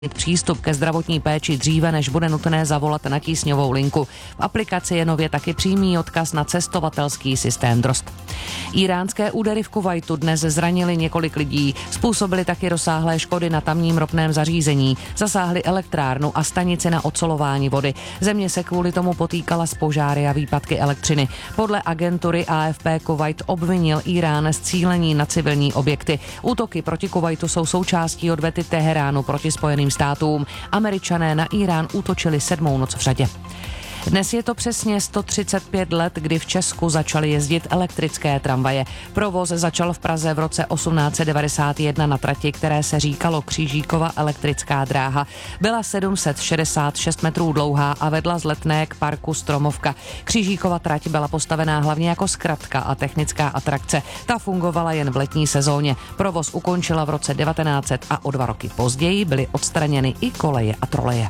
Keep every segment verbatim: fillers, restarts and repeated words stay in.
přístup ke zdravotní péči dříve, než bude nutné zavolat na tísňovou linku. V aplikaci je nově taky přímý odkaz na cestovatelský systém Drozd. Íránské údery v Kuvajtu dnes zranili několik lidí, způsobili taky rozsáhlé škody na tamním ropném zařízení, zasáhli elektrárnu a stanici na odsolování vody. Země se kvůli tomu potýkala s požáry a výpadky elektřiny. Podle agentury A F P Kuvajt obvinil Írán z cílení na civilní objekty. Útoky proti Kuvajtu jsou součástí odvety Teheránu proti Spojeným státům. Američané na Írán útočili sedmou noc v řadě. Dnes je to přesně sto třicet pět let, kdy v Česku začaly jezdit elektrické tramvaje. Provoz začal v Praze v roce osmnáct set devadesát jedna na trati, které se říkalo Křížíkova elektrická dráha. Byla sedm set šedesát šest metrů dlouhá a vedla z Letné k parku Stromovka. Křížíkova trať byla postavená hlavně jako zkratka a technická atrakce. Ta fungovala jen v letní sezóně. Provoz ukončila v roce devatenáct set a o dva roky později byly odstraněny i koleje a troleje.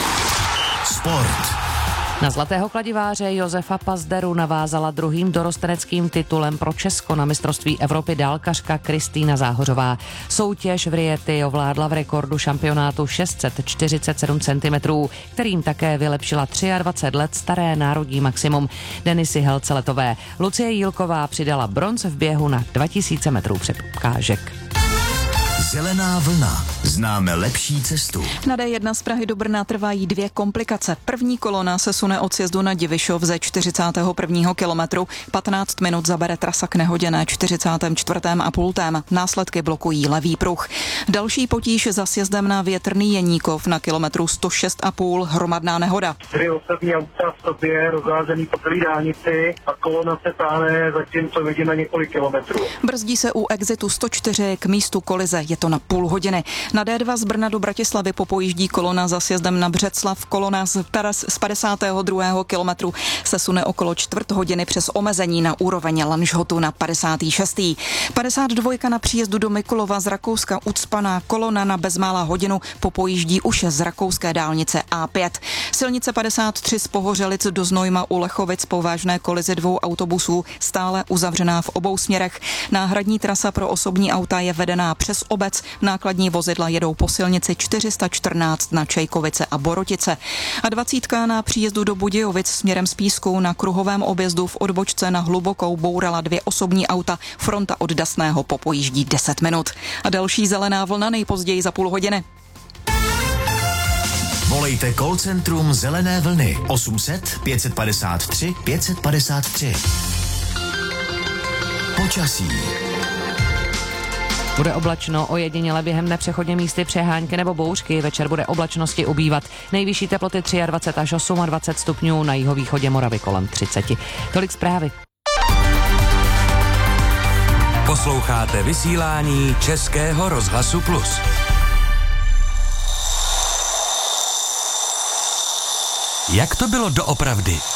Sport. Na zlatého kladiváře Josefa Pazderu navázala druhým dorosteneckým titulem pro Česko na mistrovství Evropy dálkařka Kristýna Záhořová. Soutěž v Rieti ovládla v rekordu šampionátu šest set čtyřicet sedm centimetrů, kterým také vylepšila dvacet tři let staré národní maximum Denisy Helceletové. Lucie Jílková přidala bronz v běhu na dva tisíce metrů překážek. Zelená vlna. Známe lepší cestu. Na D jedna z Prahy do Brna trvají dvě komplikace. První kolona se sune od sjezdu na Divišov ze čtyřicátého prvního kilometru. patnáct minut zabere trasa k nehodě na čtyřicátém čtvrtém a pultém. Následky blokují levý pruh. Další potíž za sjezdem na Větrný Jeníkov na kilometru sto šest a půl. Hromadná nehoda. Tři osobní auta v sobě rozházený po celé dálnici a kolona se táhne zatím, co vidím, na několik kilometrů. Brzdí se u exitu sto čtyři k místu kolize. Je to na půl hodiny. Na D dva z Brna do Bratislavy popojíždí kolona za sjezdem na Břeclav. Kolona z, z padesátého druhého kilometru se sune okolo čtvrt hodiny přes omezení na úroveň Lanžhotu na padesátý šestý padesát dva na příjezdu do Mikulova z Rakouska ucpaná kolona na bezmála hodinu popojíždí už z rakouské dálnice A pět. Silnice padesát tři z Pohořelic do Znojma u Lechovic po vážné kolizi dvou autobusů stále uzavřená v obou směrech. Náhradní trasa pro osobní auta je vedená přes obec. Nákladní vozidla jedou po silnici čtyři sta čtrnáct na Čejkovice a Borotice. A dvacítka na příjezdu do Budějovic směrem z Písku na kruhovém objezdu v odbočce na Hlubokou bourala dvě osobní auta. Fronta od Dasného popojíždí deset minut. A další zelená vlna nejpozději za půl hodiny. Volejte call centrum Zelené vlny osm set pět padesát tři pět padesát tři. Počasí. Bude oblačno, ojediněle během dne přechodně místy přehánky nebo bouřky. Večer bude oblačnosti ubývat. Nejvyšší teploty dvacet tři až dvacet osm stupňů, na jihovýchodě Moravy kolem třicet. Tolik zprávy. Posloucháte vysílání Českého rozhlasu Plus. Jak to bylo doopravdy?